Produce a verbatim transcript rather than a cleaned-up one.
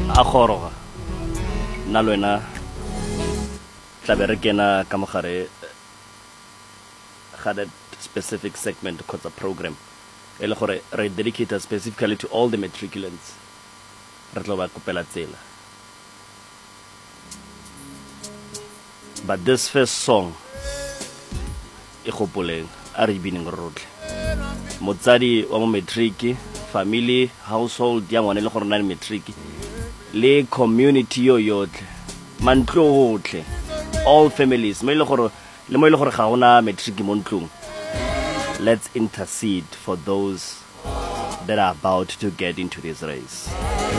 a goroga nna le wena tla be re kena ka mogare ga that specific segment kgotsa program e le gore re dedicated specifically to all the matriculants re tlo ba kopela tsela. But this first song e gopoleng a re bineng rotle motsadi wa mo matric, family, household ya ngwane le gore na le matric le community yo yotle mantlo otle, all families mo ile gore le mo ile gore ga gona matric mo ntlong. Let's intercede for those that are about to get into this race.